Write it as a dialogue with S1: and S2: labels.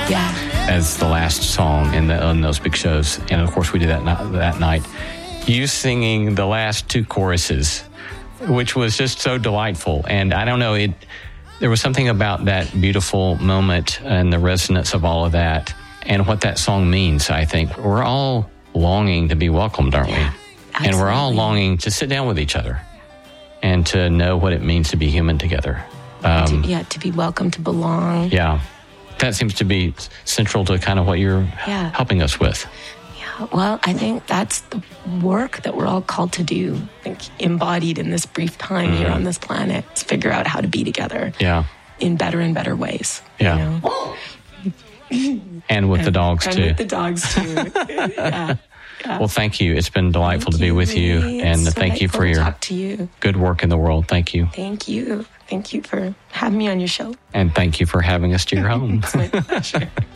S1: as the last song in those big shows. And of course we did that night. You singing the last two choruses, which was just so delightful. And I don't know, there was something about that beautiful moment and the resonance of all of that and what that song means. I think we're all longing to be welcomed, aren't we?
S2: Absolutely.
S1: And we're all longing to sit down with each other and to know what it means to be human together.
S2: To be welcome, to belong.
S1: Yeah. That seems to be central to kind of what you're helping us with.
S2: Yeah. Well, I think that's the work that we're all called to do, I think, embodied in this brief time here on this planet, is figure out how to be together in better and better ways.
S1: Yeah.
S2: You know?
S1: And with the dogs, too.
S2: And with the dogs, too. Yeah.
S1: Well, thank you. It's been delightful to be with you. And thank you for your good work in the world. Thank you.
S2: Thank you. Thank you for having me on your show.
S1: And thank you for having us to your home.
S2: It's my pleasure.